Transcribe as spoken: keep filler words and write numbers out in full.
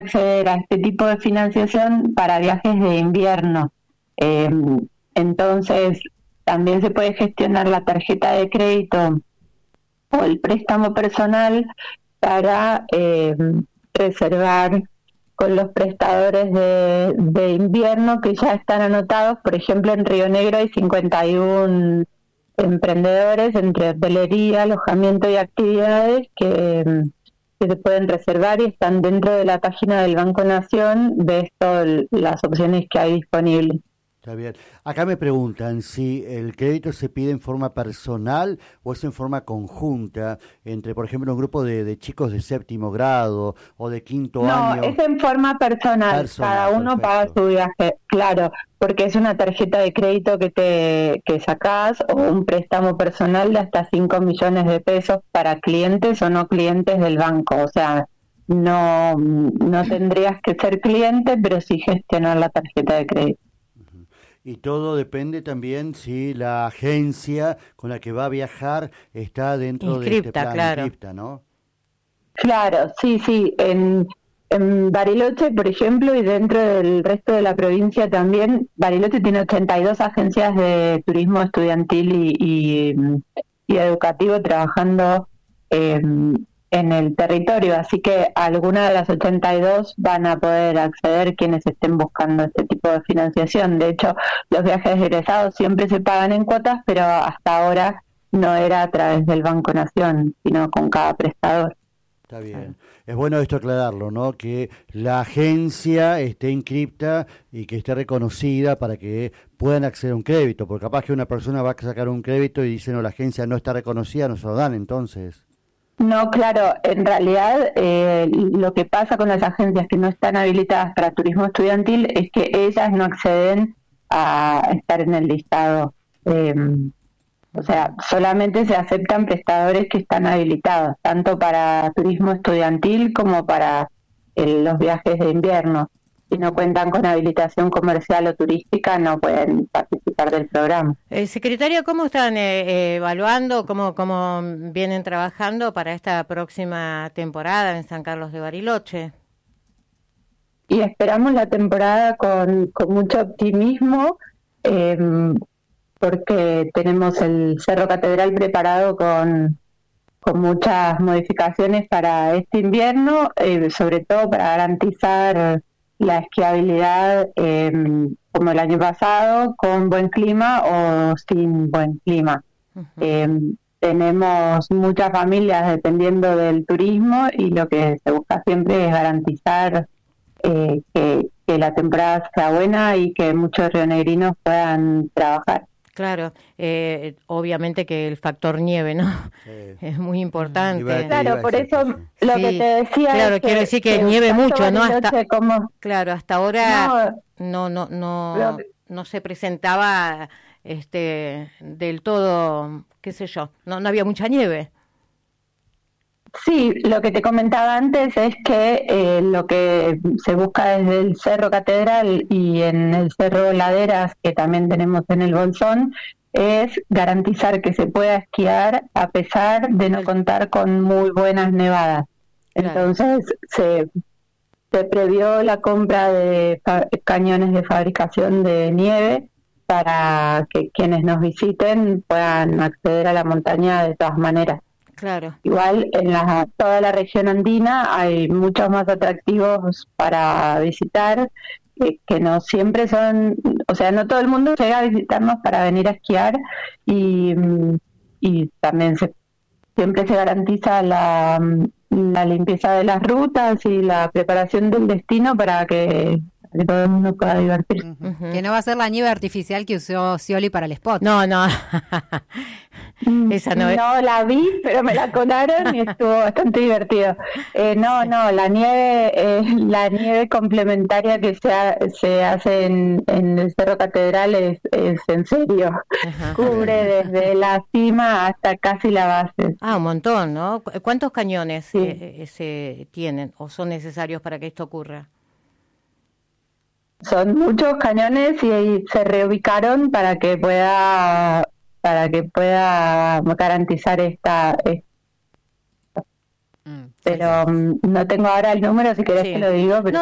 acceder a este tipo de financiación para viajes de invierno. Eh, entonces, también se puede gestionar la tarjeta de crédito o el préstamo personal para eh, reservar con los prestadores de, de invierno que ya están anotados. Por ejemplo, en Río Negro hay cincuenta y uno emprendedores entre hotelería, alojamiento y actividades que, que se pueden reservar y están dentro de la página del Banco Nación. Ves todas las opciones que hay disponibles. Está bien. Acá me preguntan si el crédito se pide en forma personal o es en forma conjunta entre, por ejemplo, un grupo de, de chicos de séptimo grado o de quinto no, año. No, es en forma personal. personal Cada uno perfecto. Paga su viaje, claro, porque es una tarjeta de crédito que te que sacás o un préstamo personal de hasta cinco millones de pesos para clientes o no clientes del banco. O sea, no, no tendrías que ser cliente, pero sí gestionar la tarjeta de crédito. Y todo depende también si la agencia con la que va a viajar está dentro inscripta, de este plan, claro. inscripta, ¿no? Claro, sí, sí. En, en Bariloche, por ejemplo, y dentro del resto de la provincia también, Bariloche tiene ochenta y dos agencias de turismo estudiantil y, y, y educativo trabajando eh, en el territorio, así que alguna de las ochenta y dos van a poder acceder quienes estén buscando este tipo de financiación. De hecho, los viajes egresados siempre se pagan en cuotas, pero hasta ahora no era a través del Banco Nación, sino con cada prestador. Está bien. Es bueno esto aclararlo, ¿no? Que la agencia esté inscripta y que esté reconocida para que puedan acceder a un crédito, porque capaz que una persona va a sacar un crédito y dice, no, la agencia no está reconocida, no se lo dan entonces. No, claro, en realidad eh, lo que pasa con las agencias que no están habilitadas para turismo estudiantil es que ellas no acceden a estar en el listado. Eh, o sea, solamente se aceptan prestadores que están habilitados, tanto para turismo estudiantil como para eh, los viajes de invierno. Si no cuentan con habilitación comercial o turística, no pueden participar del programa. Eh, secretaria, ¿cómo están eh, eh, evaluando, cómo, cómo vienen trabajando para esta próxima temporada en San Carlos de Bariloche? Y esperamos la temporada con, con mucho optimismo, eh, porque tenemos el Cerro Catedral preparado con, con muchas modificaciones para este invierno, eh, sobre todo para garantizar la esquiabilidad eh, como el año pasado, con buen clima o sin buen clima. Uh-huh. Eh, tenemos muchas familias dependiendo del turismo y lo que se busca siempre es garantizar eh, que, que la temporada sea buena y que muchos rionegrinos puedan trabajar. Claro, eh, obviamente que el factor nieve, ¿no? Sí. Es muy importante. Iba, claro, iba por eso lo sí, que te decía claro, es quiero que, decir que, que nieve mucho, ¿no? Hasta, como... Claro, hasta ahora no no no no, que... no se presentaba este del todo, qué sé yo, no no había mucha nieve. Sí, lo que te comentaba antes es que eh, lo que se busca desde el Cerro Catedral y en el Cerro Laderas, que también tenemos en el Bolsón, es garantizar que se pueda esquiar a pesar de no contar con muy buenas nevadas. Claro. Entonces se, se previó la compra de fa- cañones de fabricación de nieve para que quienes nos visiten puedan acceder a la montaña de todas maneras. Claro. Igual en la, toda la región andina hay muchos más atractivos para visitar, eh, que no siempre son, o sea, no todo el mundo llega a visitarnos para venir a esquiar y, y también se, siempre se garantiza la, la limpieza de las rutas y la preparación del destino para que que todo el mundo pueda divertirse. Uh-huh. Que no va a ser la nieve artificial que usó Scioli para el spot. No, no. Esa no, es... no la vi, pero me la colaron y estuvo bastante divertido. Eh, no, no, la nieve eh, la nieve complementaria que se, ha, se hace en, en el Cerro Catedral es, es en serio. Uh-huh. Cubre desde la cima hasta casi la base. Ah, un montón, ¿no? ¿Cuántos cañones sí. eh, se tienen o son necesarios para que esto ocurra? Son muchos cañones y se reubicaron para que pueda para que pueda garantizar esta, esta pero um, no tengo ahora el número, si querés Sí. te lo digo. Pero